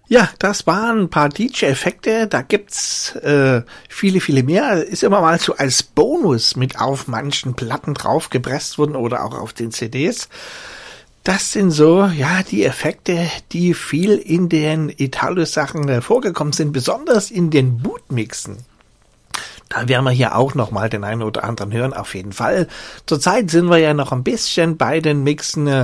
Ja, das waren ein paar DJ-Effekte. Da gibt's viele, viele mehr. Ist immer mal so als Bonus mit auf manchen Platten draufgepresst worden oder auch auf den CDs. Das sind so, ja, die Effekte, die viel in den Italo-Sachen vorgekommen sind, besonders in den Bootmixen. Da werden wir hier auch nochmal den einen oder anderen hören, auf jeden Fall. Zurzeit sind wir ja noch ein bisschen bei den Mixen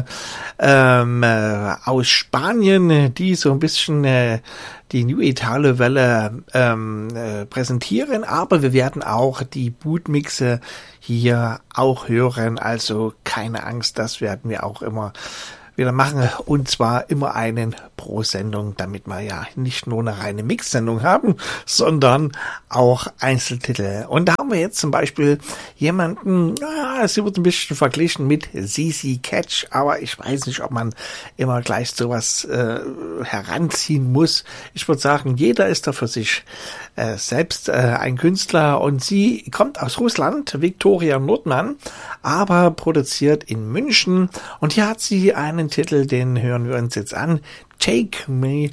aus Spanien, die so ein bisschen die New Italo-Welle präsentieren, aber wir werden auch die Bootmixe hier auch hören, also keine Angst, das werden wir auch immer wieder machen, und zwar immer einen pro Sendung, damit wir ja nicht nur eine reine Mix-Sendung haben, sondern auch Einzeltitel. Und da haben wir jetzt zum Beispiel jemanden, sie wird ein bisschen verglichen mit CC Catch, aber ich weiß nicht, ob man immer gleich sowas heranziehen muss. Ich würde sagen, jeder ist da für sich selbst ein Künstler, und sie kommt aus Russland, Viktoria Nordmann, aber produziert in München, und hier hat sie einen Titel, den hören wir uns jetzt an, Take My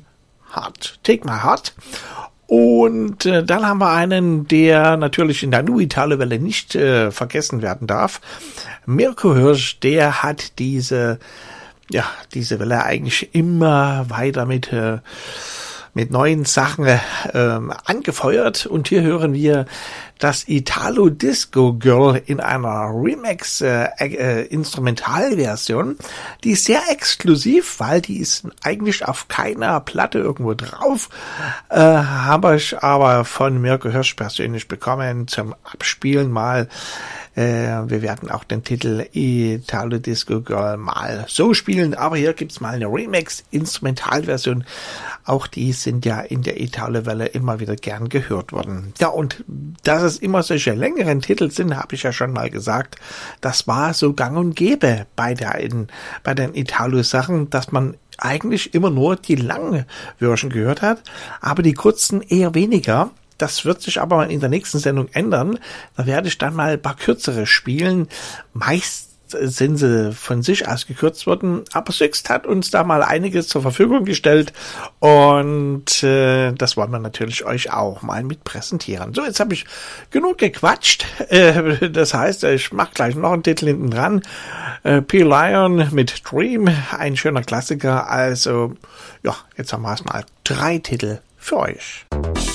Heart. Und dann haben wir einen, der natürlich in der New Italo-Welle nicht vergessen werden darf. Mirko Hirsch, der hat diese Welle eigentlich immer weiter mit neuen Sachen angefeuert, und hier hören wir das Italo Disco Girl in einer Remix Instrumentalversion. Die ist sehr exklusiv, weil die ist eigentlich auf keiner Platte irgendwo drauf. Habe ich aber von Mirko Hirsch persönlich bekommen zum Abspielen mal. Wir werden auch den Titel Italo Disco Girl mal so spielen, aber hier gibt's mal eine Remix-Instrumentalversion. Auch die sind ja in der Italo-Welle immer wieder gern gehört worden. Ja, und dass es immer solche längeren Titel sind, habe ich ja schon mal gesagt. Das war so gang und gäbe bei den Italo-Sachen, dass man eigentlich immer nur die lange Version gehört hat, aber die kurzen eher weniger. Das wird sich aber in der nächsten Sendung ändern. Da werde ich dann mal ein paar kürzere spielen. Meist sind sie von sich aus gekürzt worden, aber Sixt hat uns da mal einiges zur Verfügung gestellt, und das wollen wir natürlich euch auch mal mit präsentieren. So, jetzt habe ich genug gequatscht. Das heißt, ich mache gleich noch einen Titel hinten dran. P-Lion mit Dream, ein schöner Klassiker. Also, ja, jetzt haben wir erstmal 3 Titel für euch.